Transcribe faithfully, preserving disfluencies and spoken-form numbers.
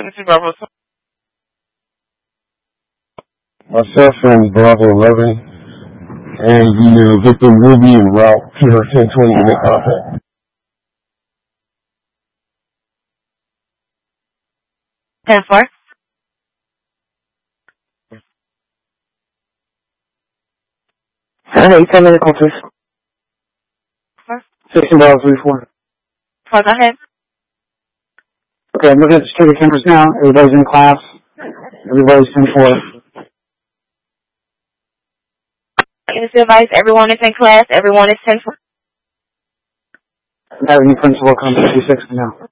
Myself and Bravo eleven, and the uh, victim will be en route to her ten twenty unit contact. ten four. Hey, ten minute call, please. sixteen dollars three four. Four, go ahead. Okay, I'm looking at the security cameras now. Everybody's in class. Everybody's ten four. Is the advice everyone is in class, everyone is ten four? I'm having the principal come to two sixty now.